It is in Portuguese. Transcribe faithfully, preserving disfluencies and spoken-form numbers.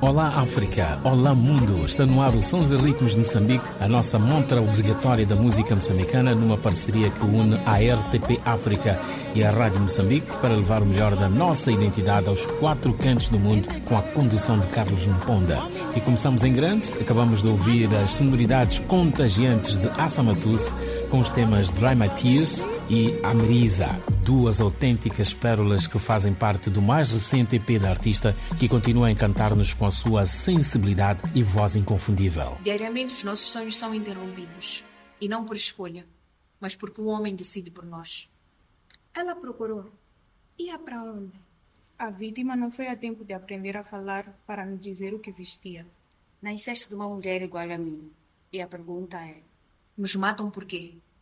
Olá África, olá mundo, está no ar o Sons e Ritmos de Moçambique, a nossa montra obrigatória da música moçambicana numa parceria que une a R T P África e a Rádio Moçambique para levar o melhor da nossa identidade aos quatro cantos do mundo com a condução de Carlos Mponda. E começamos em grande, acabamos de ouvir as sonoridades contagiantes de Assa Matusse com os temas Dry My Tears e Amerisa, duas autênticas pérolas que fazem parte do mais recente E P da artista, que continua a encantar-nos com a sua sensibilidade e voz inconfundível. Diariamente os nossos sonhos são interrompidos, e não por escolha, mas porque o homem decide por nós. Ela procurou. Ia para onde? A vítima não foi a tempo de aprender a falar para me dizer o que vestia. Nasceste de uma mulher igual a mim, e a pergunta é: nos matam por quê?